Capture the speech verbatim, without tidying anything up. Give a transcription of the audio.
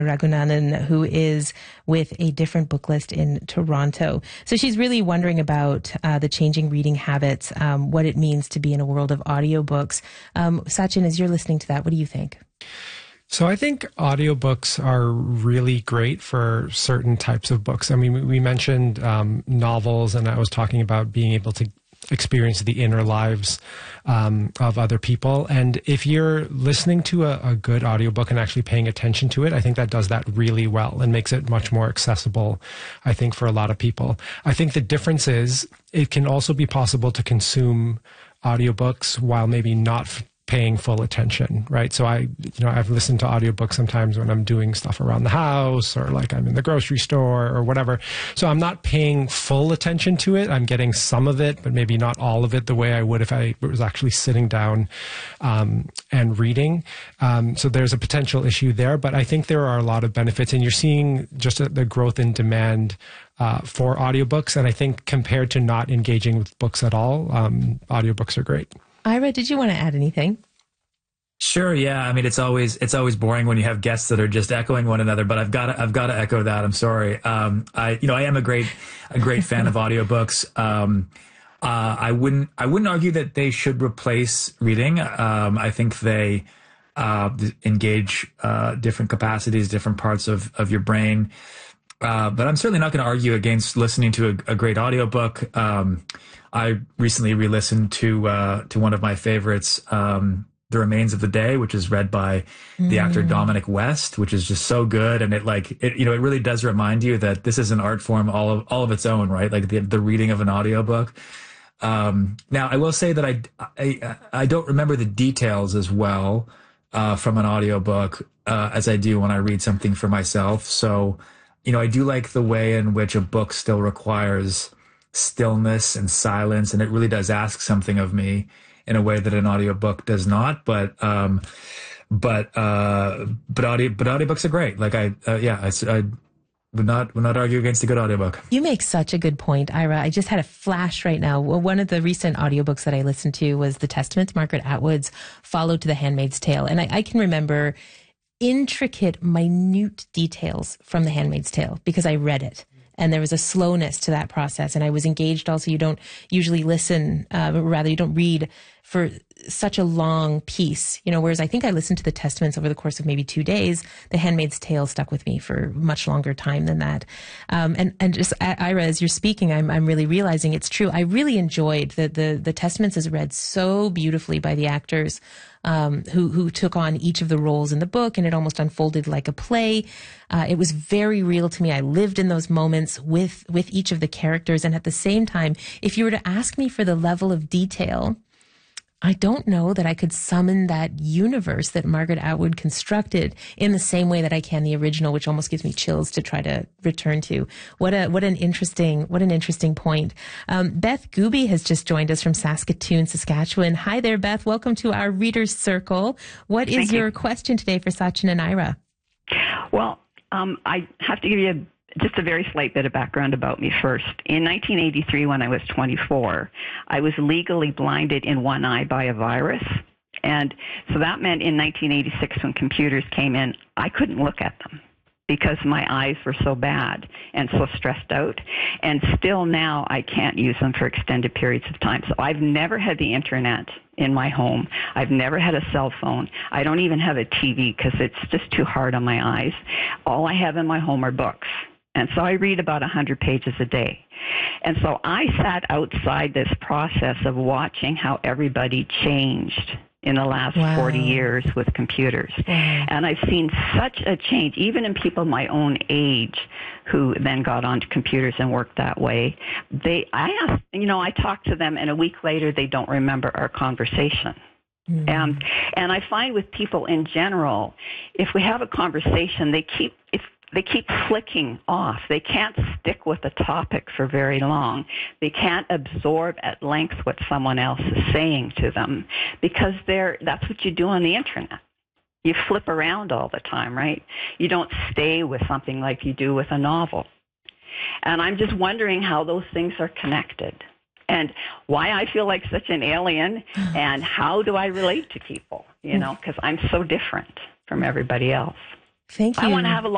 Ragunanan, who is with a different book list in Toronto. So she's really wondering about uh, the changing reading habits, um, what it means to be in a world of audiobooks. Um, Sachin, as you're listening to that, what do you think? So I think audiobooks are really great for certain types of books. I mean, we mentioned um, novels, and I was talking about being able to experience the inner lives um, of other people. And if you're listening to a, a good audiobook and actually paying attention to it, I think that does that really well and makes it much more accessible, I think, for a lot of people. I think the difference is it can also be possible to consume audiobooks while maybe not f- paying full attention, right? So I, you know, I've listened to audiobooks sometimes when I'm doing stuff around the house or like I'm in the grocery store or whatever. So I'm not paying full attention to it. I'm getting some of it, but maybe not all of it the way I would if I was actually sitting down um, and reading. Um, so there's a potential issue there, but I think there are a lot of benefits, and you're seeing just a, the growth in demand uh, for audiobooks. And I think compared to not engaging with books at all, um, audiobooks are great. Ira, did you want to add anything? Sure. Yeah. I mean, it's always it's always boring when you have guests that are just echoing one another. But I've got to, I've got to echo that. I'm sorry. Um, I you know I am a great a great fan of audiobooks. Um, uh, I wouldn't I wouldn't argue that they should replace reading. Um, I think they uh, engage uh, different capacities, different parts of of your brain. Uh, but I'm certainly not going to argue against listening to a, a great audiobook. Um, I recently re-listened to uh, to one of my favorites, um, The Remains of the Day, which is read by mm. the actor Dominic West, which is just so good. And it like, it, you know, it really does remind you that this is an art form all of, all of its own, right? Like the, the reading of an audiobook. Um, now I will say that I, I, I don't remember the details as well, uh, from an audiobook, uh, as I do when I read something for myself. So, you know, I do like the way in which a book still requires stillness and silence, and it really does ask something of me in a way that an audiobook does not. But um but uh but audio but audiobooks are great. Like I uh, yeah I, I would not would not argue against a good audiobook. You make such a good point, Ira. I just had a flash right now. Well, one of the recent audiobooks that I listened to was The Testaments, Margaret Atwood's follow to The Handmaid's Tale, and I, I can remember intricate, minute details from The Handmaid's Tale because I read it. And there was a slowness to that process. And I was engaged also. You don't usually listen, uh, but rather you don't read for such a long piece, you know, whereas I think I listened to the Testaments over the course of maybe two days. The Handmaid's Tale stuck with me for much longer time than that. Um, and, and just, Ira, as you're speaking, I'm, I'm really realizing it's true. I really enjoyed the, the, the Testaments is read so beautifully by the actors, um, who, who took on each of the roles in the book, and it almost unfolded like a play. Uh, it was very real to me. I lived in those moments with, with each of the characters. And at the same time, if you were to ask me for the level of detail, I don't know that I could summon that universe that Margaret Atwood constructed in the same way that I can the original, which almost gives me chills to try to return to. What a what an interesting what an interesting point. Um, Beth Gooby has just joined us from Saskatoon, Saskatchewan. Hi there, Beth. Welcome to our Readers Circle. What is Thank your you. question today for Sachin and Ira? Well, um, I have to give you a just a very slight bit of background about me first. In nineteen eighty-three, when I was twenty-four, I was legally blinded in one eye by a virus. And so that meant in nineteen eighty-six, when computers came in, I couldn't look at them because my eyes were so bad and so stressed out. And still now, I can't use them for extended periods of time. So I've never had the internet in my home. I've never had a cell phone. I don't even have a T V because it's just too hard on my eyes. All I have in my home are books. And so I read about one hundred pages a day. And so I sat outside this process of watching how everybody changed in the last wow. forty years with computers. Wow. And I've seen such a change, even in people my own age who then got onto computers and worked that way. They, I asked, you know, I talked to them, and a week later, they don't remember our conversation. Mm-hmm. And, and I find with people in general, if we have a conversation, they keep, if, They keep flicking off. They can't stick with a topic for very long. They can't absorb at length what someone else is saying to them because they're, that's what you do on the internet. You flip around all the time, right? You don't stay with something like you do with a novel. And I'm just wondering how those things are connected and why I feel like such an alien and how do I relate to people, you know, because I'm so different from everybody else. Thank you. I want to have a